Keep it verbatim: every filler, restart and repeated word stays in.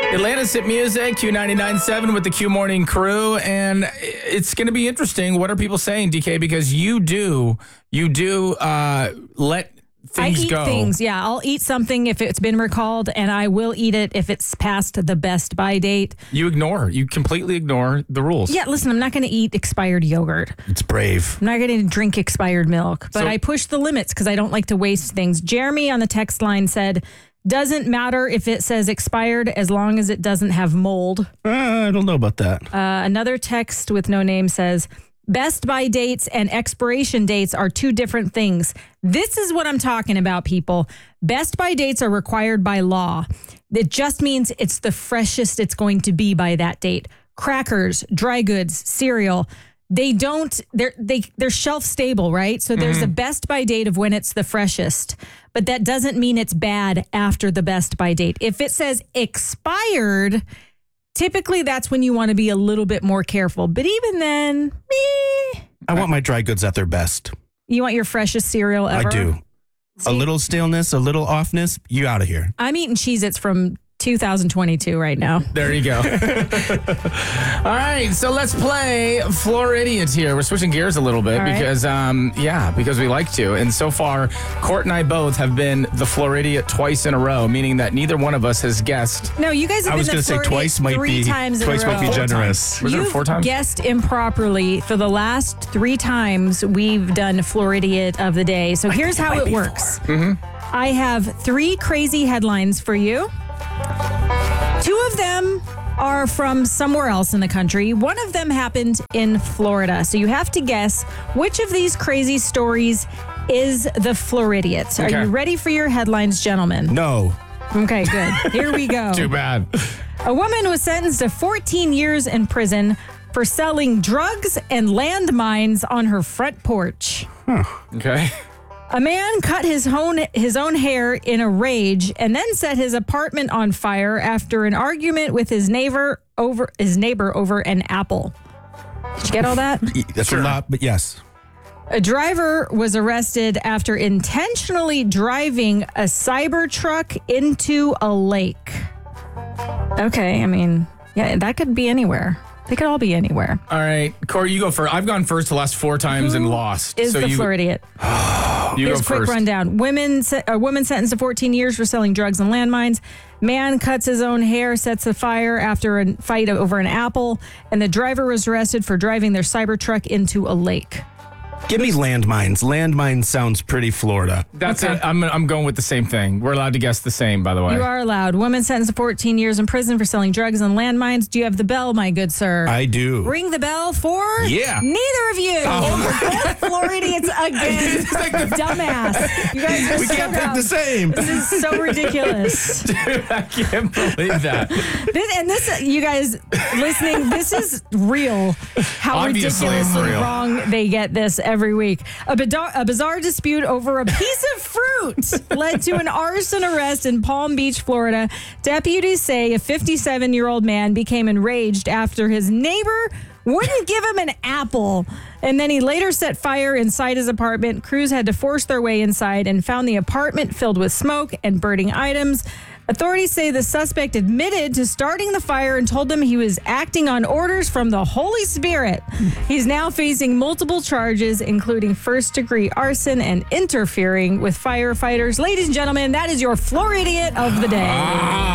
Atlanta's Hit Music, Q ninety-nine point seven with the Q Morning Crew. And it's going to be interesting. What are people saying, D K? Because you do, you do uh, let things I eat go. things, yeah. I'll eat something if it's been recalled, and I will eat it if it's past the best by date. You ignore. You completely ignore the rules. Yeah, listen, I'm not going to eat expired yogurt. It's brave. I'm not going to drink expired milk, but So- I push the limits because I don't like to waste things. Jeremy on the text line said, doesn't matter if it says expired as long as it doesn't have mold. Uh, I don't know about that. Uh, another text with no name says, best by dates and expiration dates are two different things. This is what I'm talking about, people. Best by dates are required by law. It just means it's the freshest it's going to be by that date. Crackers, dry goods, cereal, they don't, they're, they, they're shelf stable, right? So there's a best by date of when it's the freshest, but that doesn't mean it's bad after the best by date. If it says expired, typically that's when you want to be a little bit more careful. But even then, eh, I want my dry goods at their best. you want your freshest cereal ever? I do. See? A little staleness, a little offness, you out of here. I'm eating Cheez-Its from two thousand twenty-two right now. There you go. All right, so let's play Floor Idiot here. We're switching gears a little bit All right. because, um, yeah, because we like to. And so far, Court and I both have been the Floor Idiot twice in a row, meaning that neither one of us has guessed. No, you guys have I was been going the to say Florida twice might three be times in twice a row. might be generous. Was it You've four times? guessed improperly for the last three times we've done Floor Idiot of the day. So here's how it works. Mm-hmm. I have three crazy headlines for you. Two of them are from somewhere else in the country. One of them happened in Florida. So you have to guess which of these crazy stories is the Floridiot. Are Okay. you ready for your headlines, gentlemen? No. Okay, good. Here we go. Too bad. A woman was sentenced to fourteen years in prison for selling drugs and landmines on her front porch. Okay. A man cut his own his own hair in a rage and then set his apartment on fire after an argument with his neighbor over his neighbor over an apple. Did you get all that? That's a lot, but yes. A driver was arrested after intentionally driving a Cybertruck into a lake. Okay, I mean, yeah, that could be anywhere. They could all be anywhere. All right, Corey, you go first. I've gone first the last four times and Who lost. Is so the you, Floridiot? you Here's go a quick first. rundown. Women, se- a woman sentenced to fourteen years for selling drugs and landmines. Man cuts his own hair, sets a fire after a fight over an apple. And the driver was arrested for driving their Cybertruck into a lake. Give me landmines. Landmines sounds pretty Florida. That's Okay. it. I'm, I'm going with the same thing. We're allowed to guess the same, by the way. You are allowed. Woman sentenced to fourteen years in prison for selling drugs and landmines. Do you have the bell, my good sir? I do. Ring the bell for Yeah. neither of you. Oh. Both Floridians again. Dumbass. You guys are We so can't pick dumb. the same. This is so ridiculous. Dude, I can't believe that. This, and this, you guys listening, this is real. How Obviously, it's ridiculously real. wrong they get this every week. A, bizarre, a bizarre dispute over a piece of fruit led to an arson arrest in Palm Beach, Florida. Deputies say a fifty-seven-year-old man became enraged after his neighbor wouldn't give him an apple. And then he later set fire inside his apartment. Crews had to force their way inside and found the apartment filled with smoke and burning items. Authorities say the suspect admitted to starting the fire and told them he was acting on orders from the Holy Spirit. He's now facing multiple charges, including first-degree arson and interfering with firefighters. Ladies and gentlemen, that is your Floridiot of the day.